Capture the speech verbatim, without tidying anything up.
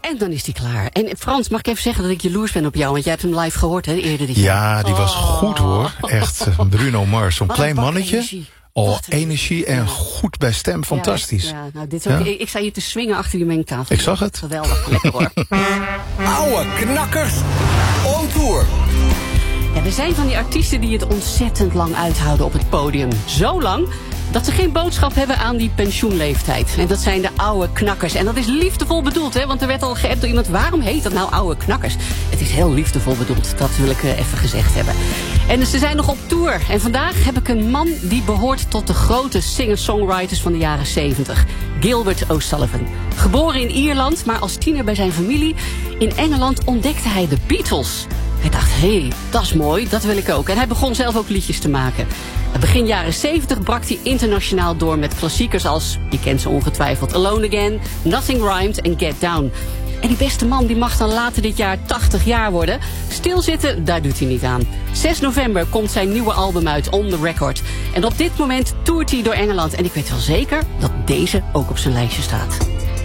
En dan is hij klaar. En Frans, mag ik even zeggen dat ik jaloers ben op jou? Want jij hebt hem live gehoord, hè, eerder dit jaar. Ja, die was oh. goed, hoor. Echt, Bruno Mars. Zo'n Wat klein een bak mannetje. energie. Oh, energie en goed bij stem. Fantastisch. Ja, ja, nou, dit is ook, Ja? ik, ik sta hier te swingen achter die mengtafel. Ik zag het. Geweldig, lekker hoor. Oude knakkers on tour. Ja, er zijn van die artiesten die het ontzettend lang uithouden op het podium. Zo lang dat ze geen boodschap hebben aan die pensioenleeftijd. En dat zijn de oude knakkers. En dat is liefdevol bedoeld, hè? Want er werd al geappt door iemand, waarom heet dat nou oude knakkers? Het is heel liefdevol bedoeld, dat wil ik uh, even gezegd hebben. En ze zijn nog op tour. En vandaag heb ik een man die behoort tot de grote singer-songwriters van de jaren zeventig. Gilbert O'Sullivan. Geboren in Ierland, maar als tiener bij zijn familie. In Engeland ontdekte hij de Beatles. Hij dacht, hé, hey, dat is mooi, dat wil ik ook. En hij begon zelf ook liedjes te maken. Begin jaren zeventig brak hij internationaal door met klassiekers als, je kent ze ongetwijfeld, Alone Again, Nothing Rhymed en Get Down. En die beste man die mag dan later dit jaar tachtig jaar worden. Stilzitten, daar doet hij niet aan. zes november komt zijn nieuwe album uit, On The Record. En op dit moment toert hij door Engeland. En ik weet wel zeker dat deze ook op zijn lijstje staat.